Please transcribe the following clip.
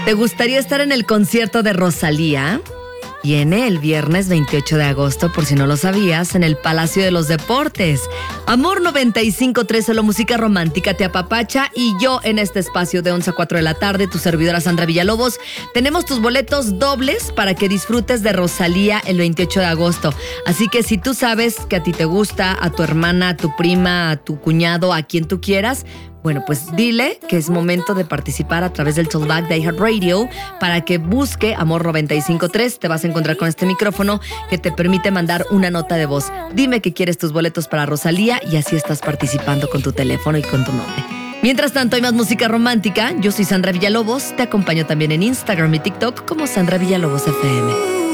¿Te gustaría estar en el concierto de Rosalía? Viene el viernes 28 de agosto, por si no lo sabías, en el Palacio de los Deportes. Amor 95.3, solo música romántica te apapacha, y yo en este espacio de 11 a 4 de la tarde, tu servidora Sandra Villalobos, tenemos tus boletos dobles para que disfrutes de Rosalía el 28 de agosto. Así que si tú sabes que a ti te gusta, a tu hermana, a tu prima, a tu cuñado, a quien tú quieras, bueno, pues dile que es momento de participar a través del Talkback de iHeartRadio para que busque Amor 95.3. Te vas a encontrar con este micrófono que te permite mandar una nota de voz. Dime que quieres tus boletos para Rosalía y así estás participando con tu teléfono y con tu nombre. Mientras tanto, hay más música romántica. Yo soy Sandra Villalobos. Te acompaño también en Instagram y TikTok como Sandra Villalobos FM.